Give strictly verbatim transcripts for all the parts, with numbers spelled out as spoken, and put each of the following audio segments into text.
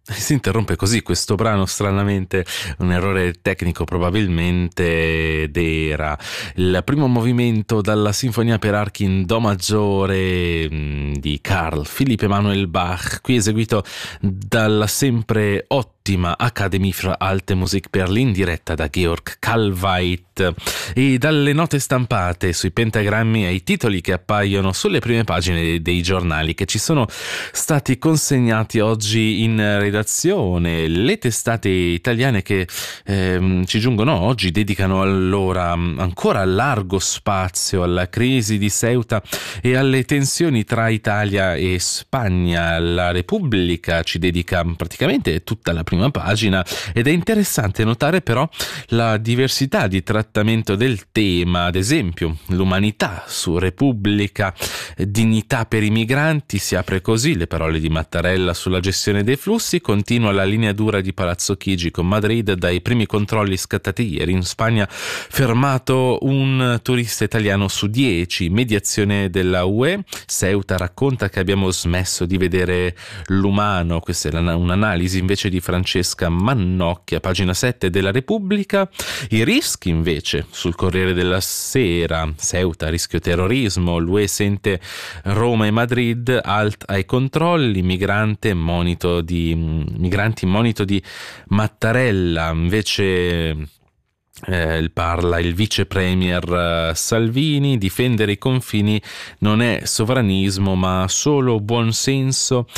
Si interrompe così questo brano, stranamente, un errore tecnico probabilmente, ed era il primo movimento dalla Sinfonia per archi in Do maggiore mh, di Carl Philipp Emanuel Bach, qui eseguito dalla sempre ottima Akademie für Alte Musik Berlin, diretta da Georg Kalveit. E dalle note stampate sui pentagrammi ai titoli che appaiono sulle prime pagine dei giornali che ci sono stati consegnati oggi in redazione, le testate italiane che ehm, ci giungono oggi dedicano allora ancora largo spazio alla crisi di Ceuta e alle tensioni tra Italia e Spagna. La Repubblica ci dedica praticamente tutta la prima pagina ed è interessante notare però la diversità di trattamento del tema. Ad esempio, l'Umanità su Repubblica, dignità per i migranti, si apre così: le parole di Mattarella sulla gestione dei flussi, continua la linea dura di Palazzo Chigi con Madrid, dai primi controlli scattati ieri in Spagna, fermato un turista italiano su dieci, mediazione della U E, Ceuta racconta che abbiamo smesso di vedere l'umano, questa è un'analisi invece di Francesca Mannocchia, pagina sette della Repubblica. I rischi invece sul Corriere della Sera: Ceuta, rischio terrorismo, l'U E sente Roma e Madrid, alt ai controlli, migrante, monito di, migranti, monito di Mattarella. Invece Eh, parla il vice premier Salvini: difendere i confini non è sovranismo ma solo buonsenso.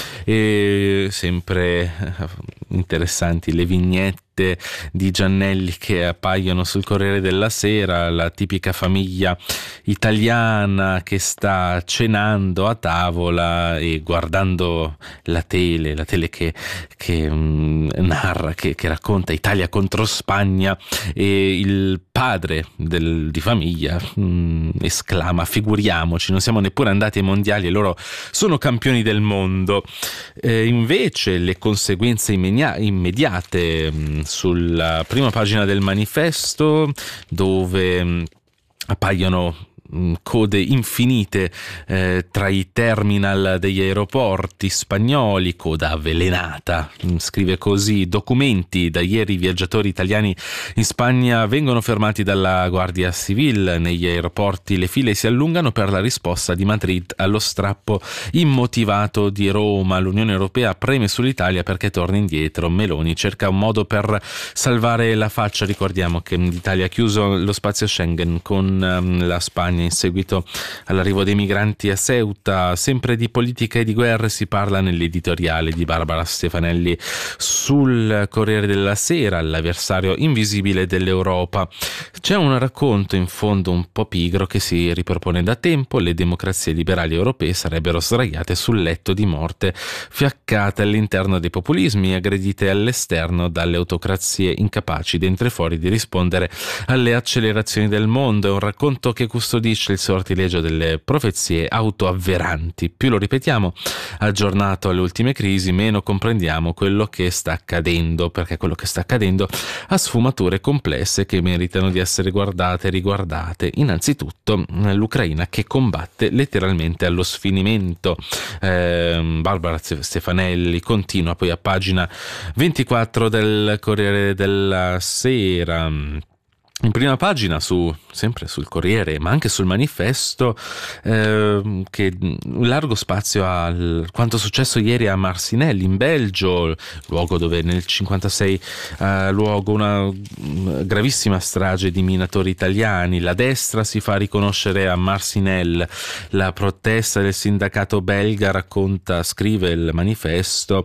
E sempre interessanti le vignette di Giannelli che appaiono sul Corriere della Sera, la tipica famiglia italiana che sta cenando a tavola e guardando la tele, la tele che, che um, narra, che, che racconta Italia contro Spagna, e il padre del, di famiglia um, esclama: figuriamoci, non siamo neppure andati ai mondiali e loro sono campioni del mondo. Eh, invece le conseguenze immenia- immediate um, sulla prima pagina del Manifesto, dove um, appaiono code infinite eh, tra i terminal degli aeroporti spagnoli, coda avvelenata, scrive così: documenti, da ieri i viaggiatori italiani in Spagna vengono fermati dalla Guardia Civil, negli aeroporti le file si allungano per la risposta di Madrid allo strappo immotivato di Roma, l'Unione Europea preme sull'Italia perché torni indietro, Meloni cerca un modo per salvare la faccia. Ricordiamo che l'Italia ha chiuso lo spazio Schengen con um, la Spagna in seguito all'arrivo dei migranti a Ceuta. Sempre di politica e di guerre si parla nell'editoriale di Barbara Stefanelli sul Corriere della Sera, l'avversario invisibile dell'Europa. C'è un racconto in fondo un po' pigro che si ripropone da tempo: le democrazie liberali europee sarebbero sdraiate sul letto di morte, fiaccate all'interno dei populismi, aggredite all'esterno dalle autocrazie incapaci dentro e fuori di rispondere alle accelerazioni del mondo. È un racconto che custodisce il sortilegio delle profezie autoavveranti. Più lo ripetiamo, aggiornato alle ultime crisi, meno comprendiamo quello che sta accadendo, perché quello che sta accadendo ha sfumature complesse che meritano di essere guardate e riguardate. Innanzitutto l'Ucraina che combatte letteralmente allo sfinimento. Eh, Barbara Stefanelli continua poi a pagina ventiquattro del Corriere della Sera. In prima pagina, su, sempre sul Corriere, ma anche sul Manifesto, eh, che un largo spazio a quanto successo ieri a Marcinelle, in Belgio, luogo dove nel cinquantasei ha luogo una gravissima strage di minatori italiani. La destra si fa riconoscere a Marcinelle. La protesta del sindacato belga, racconta, scrive il Manifesto,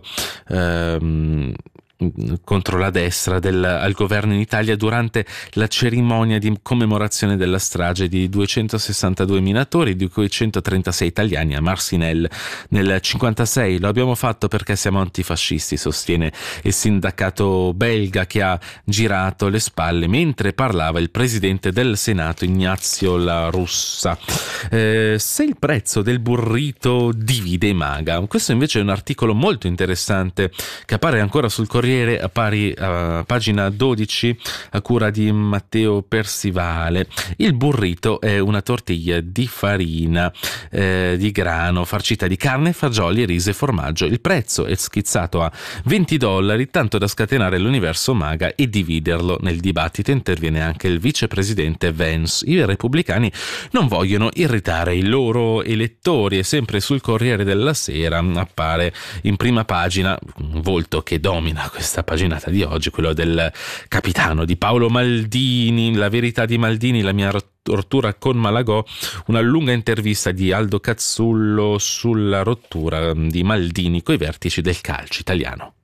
ehm, contro la destra del, al governo in Italia durante la cerimonia di commemorazione della strage di duecentosessantadue minatori, di cui centotrentasei italiani, a Marcinelle nel cinquantasei. Lo abbiamo fatto perché siamo antifascisti, sostiene il sindacato belga, che ha girato le spalle mentre parlava il presidente del Senato Ignazio La Russa. Eh, se il prezzo del burrito divide i maga, questo invece è un articolo molto interessante che appare ancora sul Corriere Corriere a pari a pagina dodici a cura di Matteo Persivale. Il burrito è una tortiglia di farina eh, di grano farcita di carne, fagioli, riso e formaggio. Il prezzo è schizzato a venti dollari, tanto da scatenare l'universo MAGA e dividerlo. Nel dibattito interviene anche il vicepresidente Vance. I repubblicani non vogliono irritare i loro elettori, e sempre sul Corriere della Sera appare in prima pagina un volto che domina questa paginata di oggi, quello del capitano di Paolo Maldini. La verità di Maldini, la mia rottura con Malagò, una lunga intervista di Aldo Cazzullo sulla rottura di Maldini coi vertici del calcio italiano.